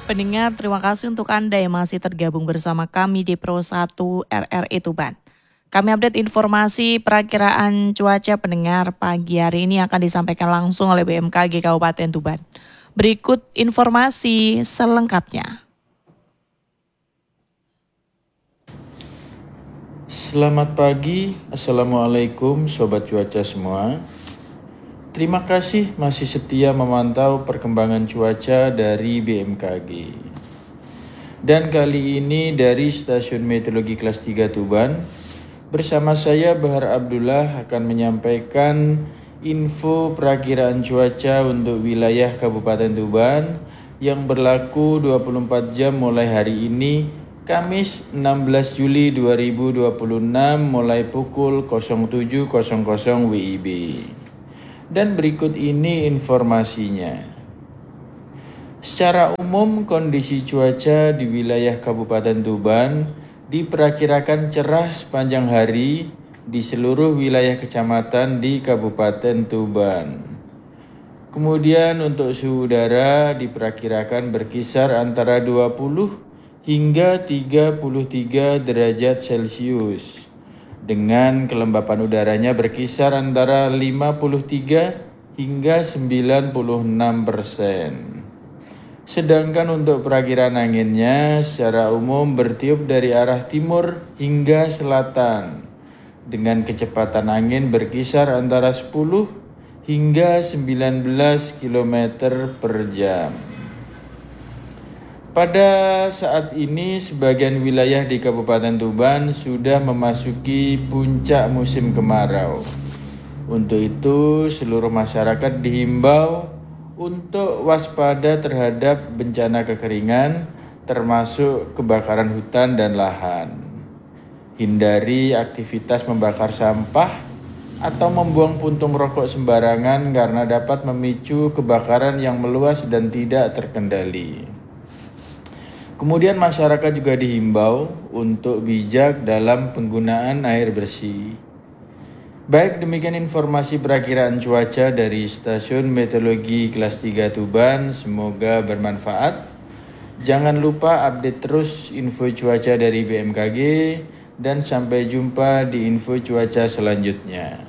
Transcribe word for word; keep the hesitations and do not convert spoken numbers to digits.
Pendengar, terima kasih untuk Anda yang masih tergabung bersama kami di Pro satu R R I Tuban. Kami update informasi perakiraan cuaca pendengar pagi hari ini akan disampaikan langsung oleh B M K G Kabupaten Tuban. Berikut informasi selengkapnya. Selamat pagi, Assalamualaikum Sobat Cuaca semua. Terima kasih masih setia memantau perkembangan cuaca dari B M K G. Dan kali ini dari Stasiun Meteorologi Kelas tiga Tuban, bersama saya Bahar Abdullah akan menyampaikan info perakiraan cuaca untuk wilayah Kabupaten Tuban yang berlaku dua puluh empat jam mulai hari ini, Kamis enam belas Juli dua ribu dua puluh enam mulai pukul nol tujuh nol nol W I B. Dan berikut ini informasinya. Secara umum kondisi cuaca di wilayah Kabupaten Tuban diperkirakan cerah sepanjang hari di seluruh wilayah kecamatan di Kabupaten Tuban. Kemudian untuk suhu udara diperkirakan berkisar antara dua puluh hingga tiga puluh tiga derajat Celcius. Dengan kelembapan udaranya berkisar antara lima puluh tiga hingga sembilan puluh enam persen. Sedangkan untuk perakiraan anginnya secara umum bertiup dari arah timur hingga selatan dengan kecepatan angin berkisar antara sepuluh hingga sembilan belas kilometer per jam. Pada saat ini sebagian wilayah di Kabupaten Tuban sudah memasuki puncak musim kemarau. Untuk itu seluruh masyarakat dihimbau untuk waspada terhadap bencana kekeringan termasuk kebakaran hutan dan lahan. Hindari aktivitas membakar sampah atau membuang puntung rokok sembarangan karena dapat memicu kebakaran yang meluas dan tidak terkendali. Kemudian masyarakat juga dihimbau untuk bijak dalam penggunaan air bersih. Baik, demikian informasi perakiraan cuaca dari Stasiun Meteorologi Kelas tiga Tuban. Semoga bermanfaat. Jangan lupa update terus info cuaca dari B M K G dan sampai jumpa di info cuaca selanjutnya.